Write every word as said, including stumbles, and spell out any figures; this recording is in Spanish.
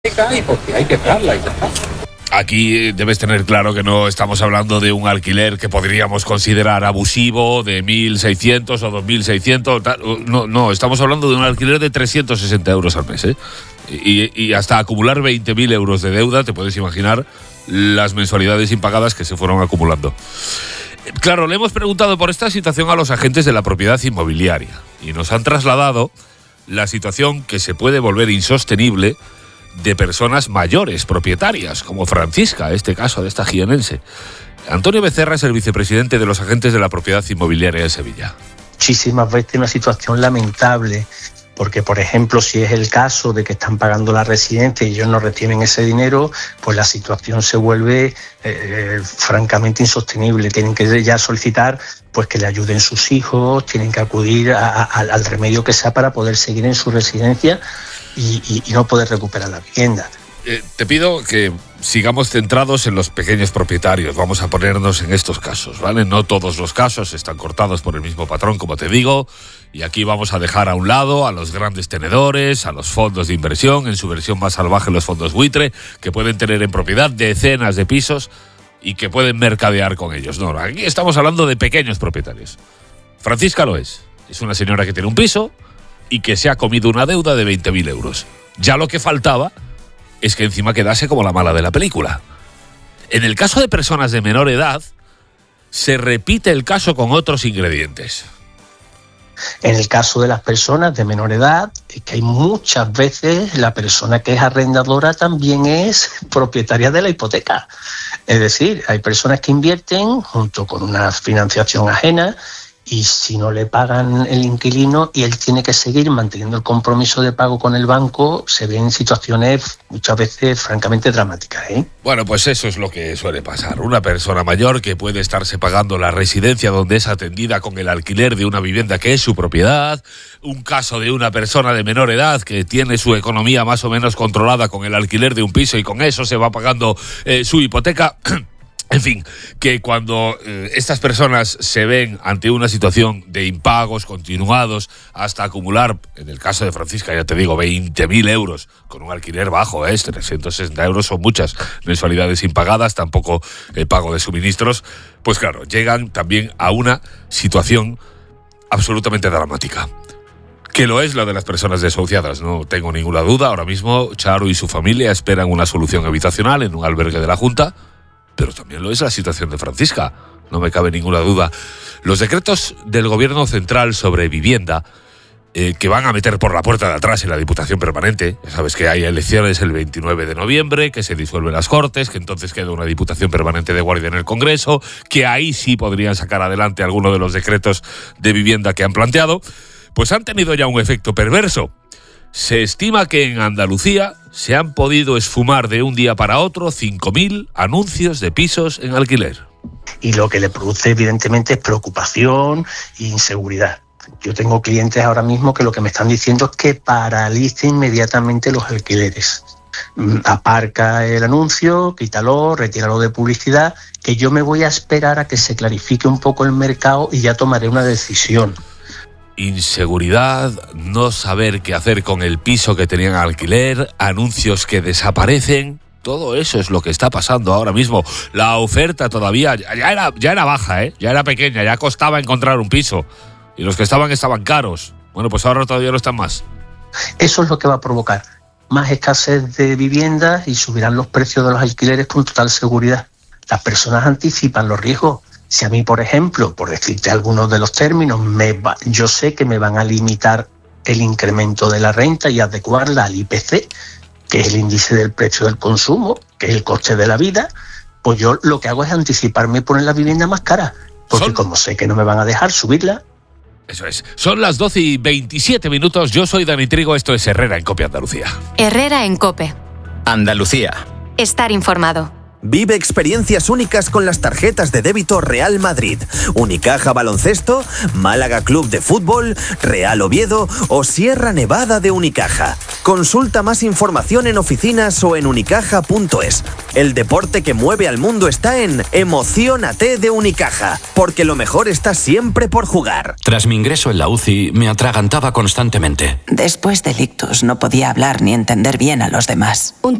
y porque hay que pagarla y ya está. Aquí debes tener claro que no estamos hablando de un alquiler que podríamos considerar abusivo de mil seiscientos o dos mil seiscientos. No, no, estamos hablando de un alquiler de trescientos sesenta euros al mes, ¿eh? Y, y hasta acumular veinte mil euros de deuda, te puedes imaginar las mensualidades impagadas que se fueron acumulando. Claro, le hemos preguntado por esta situación a los agentes de la propiedad inmobiliaria y nos han trasladado la situación que se puede volver insostenible de personas mayores, propietarias, como Francisca, este caso de esta jienense. Antonio Becerra es el vicepresidente de los agentes de la propiedad inmobiliaria de Sevilla. Muchísimas veces una situación lamentable, porque, por ejemplo, si es el caso de que están pagando la residencia y ellos no reciben ese dinero, pues la situación se vuelve eh, francamente insostenible. Tienen que ya solicitar pues que le ayuden sus hijos, tienen que acudir a, a, al remedio que sea para poder seguir en su residencia y, y, y no poder recuperar la vivienda. Eh, te pido que sigamos centrados en los pequeños propietarios. Vamos a ponernos en estos casos, ¿vale? No todos los casos están cortados por el mismo patrón, como te digo, y aquí vamos a dejar a un lado a los grandes tenedores, a los fondos de inversión, en su versión más salvaje los fondos buitre, que pueden tener en propiedad decenas de pisos y que pueden mercadear con ellos. No, aquí estamos hablando de pequeños propietarios. Francisca lo es. Es una señora que tiene un piso y que se ha comido una deuda de veinte mil euros. Ya lo que faltaba es que encima quedase como la mala de la película. En el caso de personas de menor edad, se repite el caso con otros ingredientes. En el caso de las personas de menor edad, es que hay muchas veces la persona que es arrendadora también es propietaria de la hipoteca. Es decir, hay personas que invierten junto con una financiación ajena y si no le pagan el inquilino y él tiene que seguir manteniendo el compromiso de pago con el banco, se ven situaciones muchas veces francamente dramáticas, ¿eh? Bueno, pues eso es lo que suele pasar. Una persona mayor que puede estarse pagando la residencia donde es atendida con el alquiler de una vivienda que es su propiedad. Un caso de una persona de menor edad que tiene su economía más o menos controlada con el alquiler de un piso y con eso se va pagando eh, su hipoteca. En fin, que cuando eh, estas personas se ven ante una situación de impagos continuados hasta acumular, en el caso de Francisca, ya te digo, veinte mil euros con un alquiler bajo, ¿eh? trescientos sesenta euros son muchas mensualidades impagadas, tampoco el pago de suministros, pues claro, llegan también a una situación absolutamente dramática. Que lo es la de las personas desahuciadas, no tengo ninguna duda. Ahora mismo Charo y su familia esperan una solución habitacional en un albergue de la Junta, pero también lo es la situación de Francisca, no me cabe ninguna duda. Los decretos del Gobierno Central sobre vivienda, eh, que van a meter por la puerta de atrás en la Diputación Permanente, ya sabes que hay elecciones el veintinueve de noviembre, que se disuelven las Cortes, que entonces queda una Diputación Permanente de guardia en el Congreso, que ahí sí podrían sacar adelante alguno de los decretos de vivienda que han planteado, pues han tenido ya un efecto perverso. Se estima que en Andalucía se han podido esfumar de un día para otro cinco mil anuncios de pisos en alquiler. Y lo que le produce evidentemente es preocupación e inseguridad. Yo tengo clientes ahora mismo que lo que me están diciendo es que paralice inmediatamente los alquileres. Aparca el anuncio, quítalo, retíralo de publicidad, que yo me voy a esperar a que se clarifique un poco el mercado y ya tomaré una decisión. Inseguridad, no saber qué hacer con el piso que tenían alquiler, anuncios que desaparecen, todo eso es lo que está pasando ahora mismo. La oferta todavía ya era, ya era baja, ¿eh? ya era pequeña, ya costaba encontrar un piso y los que estaban estaban caros. Bueno, pues ahora todavía no están más. Eso es lo que va a provocar más escasez de viviendas y subirán los precios de los alquileres con total seguridad. Las personas anticipan los riesgos. Si a mí, por ejemplo, por decirte algunos de los términos, me va, yo sé que me van a limitar el incremento de la renta y adecuarla al I P C, que es el índice del precio del consumo, que es el coste de la vida, pues yo lo que hago es anticiparme y poner la vivienda más cara, porque Son... como sé que no me van a dejar subirla. Eso es. Son las doce y veintisiete minutos. Yo soy Dani Trigo, esto es Herrera en COPE Andalucía. Herrera en COPE. Andalucía. Estar informado. Vive experiencias únicas con las tarjetas de débito Real Madrid, Unicaja Baloncesto, Málaga Club de Fútbol, Real Oviedo o Sierra Nevada de Unicaja. Consulta más información en oficinas o en unicaja punto es. El deporte que mueve al mundo está en Emociónate de Unicaja, porque lo mejor está siempre por jugar. Tras mi ingreso en la U C I, me atragantaba constantemente. Después del ictus no podía hablar ni entender bien a los demás. Un